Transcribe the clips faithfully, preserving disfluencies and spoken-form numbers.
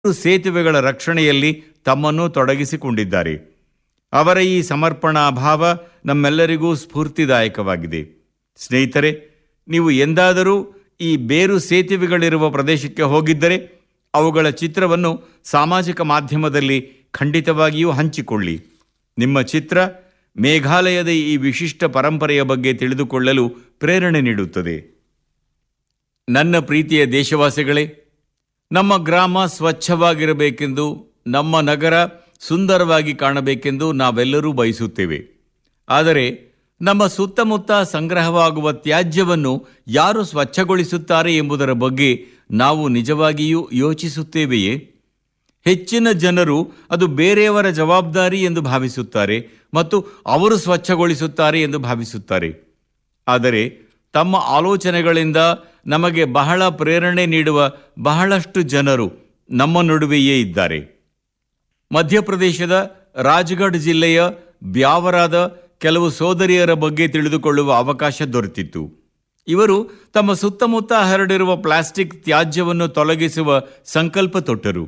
ಸೇತುವೆಗಳ ರಕ್ಷಣೆಯಲ್ಲಿ ತಮ್ಮನ್ನು ತೊಡಗಿಸಿಕೊಂಡಿದ್ದಾರೆ. ಅವರ ಈ ಸಮರ್ಪಣಾ ಭಾವ ನಮ್ಮೆಲ್ಲರಿಗೂ ಸ್ಫೂರ್ತಿದಾಯಕವಾಗಿದೆ. ಸ್ನೇಹಿತರೆ, ನೀವು ಎಂದಾದರೂ ಈ ಬೇರು ಸೇತುವೆಗಳಿರುವ ಪ್ರದೇಶಕ್ಕೆ ಹೋಗಿದ್ದರೆ ಅವುಗಳ ಚಿತ್ರವನ್ನು ಸಾಮಾಜಿಕ ಮಾಧ್ಯಮದಲ್ಲಿ ಖಂಡಿತವಾಗಿಯೂ ಹಂಚಿಕೊಳ್ಳಿ. ನಿಮ್ಮ ಚಿತ್ರ ಮೇಘಾಲಯದ ಈ ವಿಶಿಷ್ಟ ಪರಂಪರೆಯ ಬಗ್ಗೆ ತಿಳಿದುಕೊಳ್ಳಲು ಪ್ರೇರಣೆ ನೀಡುತ್ತದೆ. ನನ್ನ ಪ್ರೀತಿಯ ದೇಶವಾಸಿಗಳೇ, ನಮ್ಮ ಗ್ರಾಮ ಸ್ವಚ್ಛವಾಗಿರಬೇಕೆಂದು, ನಮ್ಮ ನಗರ ಸುಂದರವಾಗಿ ಕಾಣಬೇಕೆಂದು ನಾವೆಲ್ಲರೂ ಬಯಸುತ್ತೇವೆ. ಆದರೆ ನಮ್ಮ ಸುತ್ತಮುತ್ತ ಸಂಗ್ರಹವಾಗುವ ತ್ಯಾಜ್ಯವನ್ನು ಯಾರು ಸ್ವಚ್ಛಗೊಳಿಸುತ್ತಾರೆ ಎಂಬುದರ ಬಗ್ಗೆ ನಾವು ನಿಜವಾಗಿಯೂ ಯೋಚಿಸುತ್ತೇವೆಯೇ? ಹೆಚ್ಚಿನ ಜನರು ಅದು ಬೇರೆಯವರ ಜವಾಬ್ದಾರಿ ಎಂದು ಭಾವಿಸುತ್ತಾರೆ ಮತ್ತು ಅವರು ಸ್ವಚ್ಛಗೊಳಿಸುತ್ತಾರೆ ಎಂದು ಭಾವಿಸುತ್ತಾರೆ. ಆದರೆ ತಮ್ಮ ಆಲೋಚನೆಗಳಿಂದ ನಮಗೆ ಬಹಳ ಪ್ರೇರಣೆ ನೀಡುವ ಬಹಳಷ್ಟು ಜನರು ನಮ್ಮ ನಡುವೆಯೇ ಇದ್ದಾರೆ. ಮಧ್ಯಪ್ರದೇಶದ ರಾಜ್ಗಢ್ ಜಿಲ್ಲೆಯ ಬ್ಯಾವರಾದ ಕೆಲವು ಸೋದರಿಯರ ಬಗ್ಗೆ ತಿಳಿದುಕೊಳ್ಳುವ ಅವಕಾಶ ದೊರೆತಿತ್ತು. ಇವರು ತಮ್ಮ ಸುತ್ತಮುತ್ತ ಹರಡಿರುವ ಪ್ಲಾಸ್ಟಿಕ್ ತ್ಯಾಜ್ಯವನ್ನು ತೊಲಗಿಸುವ ಸಂಕಲ್ಪ ತೊಟ್ಟರು.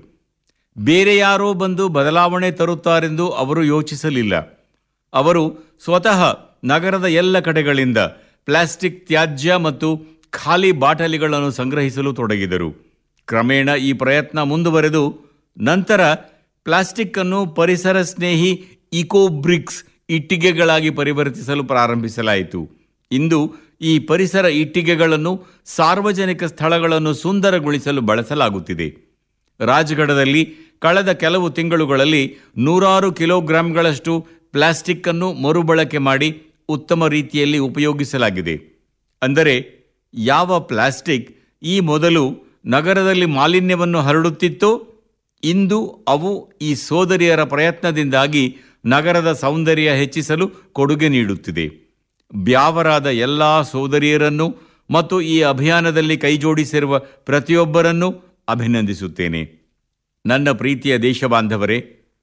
ಬೇರೆ ಯಾರೋ ಬಂದು ಬದಲಾವಣೆ ತರುತ್ತಾರೆಂದು ಅವರು ಯೋಚಿಸಲಿಲ್ಲ. ಅವರು ಸ್ವತಃ ನಗರದ ಎಲ್ಲ ಕಡೆಗಳಿಂದ ಪ್ಲಾಸ್ಟಿಕ್ ತ್ಯಾಜ್ಯ ಮತ್ತು ಖಾಲಿ ಬಾಟಲಿಗಳನ್ನು ಸಂಗ್ರಹಿಸಲು ತೊಡಗಿದರು. ಕ್ರಮೇಣ ಈ ಪ್ರಯತ್ನ ಮುಂದುವರೆದು ನಂತರ ಪ್ಲಾಸ್ಟಿಕ್ ಅನ್ನು ಪರಿಸರ ಸ್ನೇಹಿ ಇಕೋಬ್ರಿಕ್ಸ್ ಇಟ್ಟಿಗೆಗಳಾಗಿ ಪರಿವರ್ತಿಸಲು ಪ್ರಾರಂಭಿಸಲಾಯಿತು. ಇಂದು ಈ ಪರಿಸರ ಇಟ್ಟಿಗೆಗಳನ್ನು ಸಾರ್ವಜನಿಕ ಸ್ಥಳಗಳನ್ನು ಸುಂದರಗೊಳಿಸಲು ಬಳಸಲಾಗುತ್ತಿದೆ. ರಾಜ್ಗಢದಲ್ಲಿ ಕಳೆದ ಕೆಲವು ತಿಂಗಳುಗಳಲ್ಲಿ ನೂರಾರು ಕಿಲೋಗ್ರಾಂಗಳಷ್ಟು ಪ್ಲಾಸ್ಟಿಕ್ ಅನ್ನು ಮರುಬಳಕೆ ಮಾಡಿ ಉತ್ತಮ ರೀತಿಯಲ್ಲಿ ಉಪಯೋಗಿಸಲಾಗಿದೆ. ಅಂದರೆ ಯಾವ ಪ್ಲಾಸ್ಟಿಕ್ ಈ ಮೊದಲು ನಗರದಲ್ಲಿ ಮಾಲಿನ್ಯವನ್ನು ಹರಡುತ್ತಿತ್ತೋ, ಇಂದು ಅವು ಈ ಸೋದರಿಯರ ಪ್ರಯತ್ನದಿಂದಾಗಿ ನಗರದ ಸೌಂದರ್ಯ ಹೆಚ್ಚಿಸಲು ಕೊಡುಗೆ ನೀಡುತ್ತಿದೆ. ಬ್ಯಾವರಾದ ಎಲ್ಲ ಸೋದರಿಯರನ್ನು ಮತ್ತು ಈ ಅಭಿಯಾನದಲ್ಲಿ ಕೈಜೋಡಿಸಿರುವ ಪ್ರತಿಯೊಬ್ಬರನ್ನೂ ಅಭಿನಂದಿಸುತ್ತೇನೆ. ನನ್ನ ಪ್ರೀತಿಯ ದೇಶಬಾಂಧವರೇ,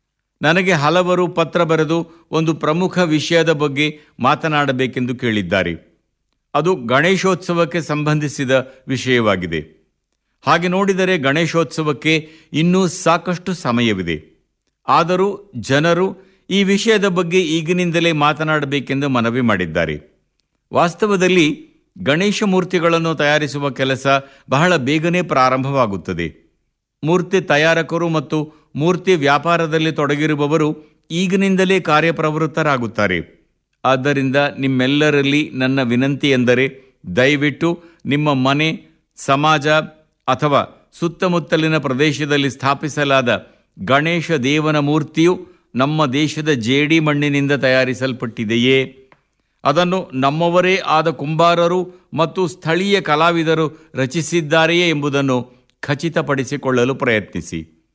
ನನಗೆ ಹಲವರು ಪತ್ರ ಬರೆದು ಒಂದು ಪ್ರಮುಖ ವಿಷಯದ ಬಗ್ಗೆ ಮಾತನಾಡಬೇಕೆಂದು ಕೇಳಿದ್ದಾರೆ. ಅದು ಗಣೇಶೋತ್ಸವಕ್ಕೆ ಸಂಬಂಧಿಸಿದ ವಿಷಯವಾಗಿದೆ. ಹಾಗೆ ನೋಡಿದರೆ ಗಣೇಶೋತ್ಸವಕ್ಕೆ ಇನ್ನೂ ಸಾಕಷ್ಟು ಸಮಯವಿದೆ. ಆದರೂ ಜನರು ಈ ವಿಷಯದ ಬಗ್ಗೆ ಈಗಿನಿಂದಲೇ ಮಾತನಾಡಬೇಕೆಂದು ಮನವಿ ಮಾಡಿದ್ದಾರೆ. ವಾಸ್ತವದಲ್ಲಿ ಗಣೇಶ ಮೂರ್ತಿಗಳನ್ನು ತಯಾರಿಸುವ ಕೆಲಸ ಬಹಳ ಬೇಗನೆ ಪ್ರಾರಂಭವಾಗುತ್ತದೆ. ಮೂರ್ತಿ ತಯಾರಕರು ಮತ್ತು ಮೂರ್ತಿ ವ್ಯಾಪಾರದಲ್ಲಿ ತೊಡಗಿರುವವರು ಈಗಿನಿಂದಲೇ ಕಾರ್ಯಪ್ರವೃತ್ತರಾಗುತ್ತಾರೆ. ಆದ್ದರಿಂದ ನಿಮ್ಮೆಲ್ಲರಲ್ಲಿ ನನ್ನ ವಿನಂತಿ ಎಂದರೆ, ದಯವಿಟ್ಟು ನಿಮ್ಮ ಮನೆ, ಸಮಾಜ ಅಥವಾ ಸುತ್ತಮುತ್ತಲಿನ ಪ್ರದೇಶದಲ್ಲಿ ಸ್ಥಾಪಿಸಲಾದ ಗಣೇಶ ದೇವನ ಮೂರ್ತಿಯು ನಮ್ಮ ದೇಶದ ಜೇಡಿ ಮಣ್ಣಿನಿಂದ ತಯಾರಿಸಲ್ಪಟ್ಟಿದೆಯೇ, ಅದನ್ನು ನಮ್ಮವರೇ ಆದ ಕುಂಬಾರರು ಮತ್ತು ಸ್ಥಳೀಯ ಕಲಾವಿದರು ರಚಿಸಿದ್ದಾರೆಯೇ ಎಂಬುದನ್ನು ಖಚಿತಪಡಿಸಿಕೊಳ್ಳಲು ಪ್ರಯತ್ನಿಸಿ.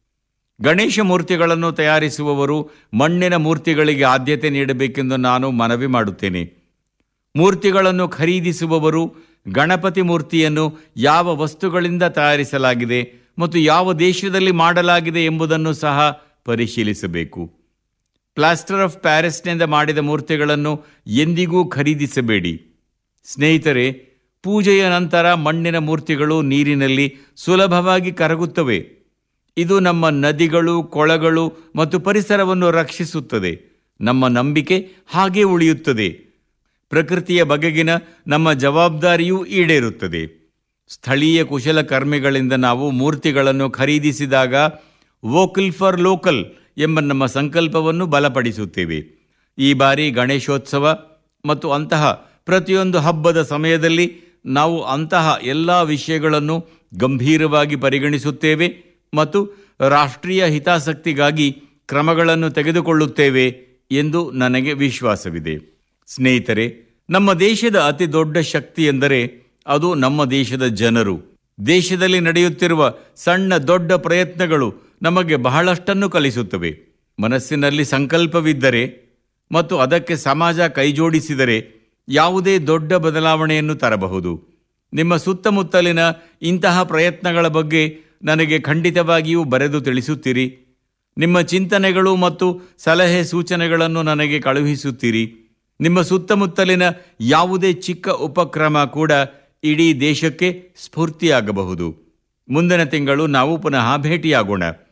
ಗಣೇಶ ಮೂರ್ತಿಗಳನ್ನು ತಯಾರಿಸುವವರು ಮಣ್ಣಿನ ಮೂರ್ತಿಗಳಿಗೆ ಆದ್ಯತೆ ನೀಡಬೇಕೆಂದು ನಾನು ಮನವಿ ಮಾಡುತ್ತೇನೆ. ಮೂರ್ತಿಗಳನ್ನು ಖರೀದಿಸುವವರು ಗಣಪತಿ ಮೂರ್ತಿಯನ್ನು ಯಾವ ವಸ್ತುಗಳಿಂದ ತಯಾರಿಸಲಾಗಿದೆ ಮತ್ತು ಯಾವ ದೇಶದಲ್ಲಿ ಮಾಡಲಾಗಿದೆ ಎಂಬುದನ್ನು ಸಹ ಪರಿಶೀಲಿಸಬೇಕು. ಪ್ಲಾಸ್ಟರ್ ಆಫ್ ಪ್ಯಾರಿಸ್ನಿಂದ ಮಾಡಿದ ಮೂರ್ತಿಗಳನ್ನು ಎಂದಿಗೂ ಖರೀದಿಸಬೇಡಿ. ಸ್ನೇಹಿತರೆ, ಪೂಜೆಯ ನಂತರ ಮಣ್ಣಿನ ಮೂರ್ತಿಗಳು ನೀರಿನಲ್ಲಿ ಸುಲಭವಾಗಿ ಕರಗುತ್ತವೆ. ಇದು ನಮ್ಮ ನದಿಗಳು, ಕೊಳಗಳು ಮತ್ತು ಪರಿಸರವನ್ನು ರಕ್ಷಿಸುತ್ತದೆ. ನಮ್ಮ ನಂಬಿಕೆ ಹಾಗೇ ಉಳಿಯುತ್ತದೆ. ಪ್ರಕೃತಿಯ ಬಗೆಗಿನ ನಮ್ಮ ಜವಾಬ್ದಾರಿಯೂ ಈಡೇರುತ್ತದೆ. ಸ್ಥಳೀಯ ಕುಶಲಕರ್ಮಿಗಳಿಂದ ನಾವು ಮೂರ್ತಿಗಳನ್ನು ಖರೀದಿಸಿದಾಗ ವೋಕಲ್ ಫಾರ್ ಲೋಕಲ್ ಎಂಬ ನಮ್ಮ ಸಂಕಲ್ಪವನ್ನು ಬಲಪಡಿಸುತ್ತೇವೆ. ಈ ಬಾರಿ ಗಣೇಶೋತ್ಸವ ಮತ್ತು ಅಂತಹ ಪ್ರತಿಯೊಂದು ಹಬ್ಬದ ಸಮಯದಲ್ಲಿ ನಾವು ಅಂತಹ ಎಲ್ಲ ವಿಷಯಗಳನ್ನು ಗಂಭೀರವಾಗಿ ಪರಿಗಣಿಸುತ್ತೇವೆ ಮತ್ತು ರಾಷ್ಟ್ರೀಯ ಹಿತಾಸಕ್ತಿಗಾಗಿ ಕ್ರಮಗಳನ್ನು ತೆಗೆದುಕೊಳ್ಳುತ್ತೇವೆ ಎಂದು ನನಗೆ ವಿಶ್ವಾಸವಿದೆ. ಸ್ನೇಹಿತರೆ, ನಮ್ಮ ದೇಶದ ಅತಿ ದೊಡ್ಡ ಶಕ್ತಿ ಎಂದರೆ ಅದು ನಮ್ಮ ದೇಶದ ಜನರು. ದೇಶದಲ್ಲಿ ನಡೆಯುತ್ತಿರುವ ಸಣ್ಣ ದೊಡ್ಡ ಪ್ರಯತ್ನಗಳು ನಮಗೆ ಬಹಳಷ್ಟನ್ನು ಕಲಿಸುತ್ತವೆ. ಮನಸ್ಸಿನಲ್ಲಿ ಸಂಕಲ್ಪವಿದ್ದರೆ ಮತ್ತು ಅದಕ್ಕೆ ಸಮಾಜ ಕೈಜೋಡಿಸಿದರೆ ಯಾವುದೇ ದೊಡ್ಡ ಬದಲಾವಣೆಯನ್ನು ತರಬಹುದು. ನಿಮ್ಮ ಸುತ್ತಮುತ್ತಲಿನ ಇಂತಹ ಪ್ರಯತ್ನಗಳ ಬಗ್ಗೆ ನನಗೆ ಖಂಡಿತವಾಗಿಯೂ ಬರೆದು ತಿಳಿಸುತ್ತೀರಿ. ನಿಮ್ಮ ಚಿಂತನೆಗಳು ಮತ್ತು ಸಲಹೆ ಸೂಚನೆಗಳನ್ನು ನನಗೆ ಕಳುಹಿಸುತ್ತೀರಿ. ನಿಮ್ಮ ಸುತ್ತಮುತ್ತಲಿನ ಯಾವುದೇ ಚಿಕ್ಕ ಉಪಕ್ರಮ ಕೂಡ ಇಡೀ ದೇಶಕ್ಕೆ ಸ್ಫೂರ್ತಿಯಾಗಬಹುದು. ಮುಂದಿನ ತಿಂಗಳು ನಾವು ಪುನಃ ಭೇಟಿಯಾಗೋಣ.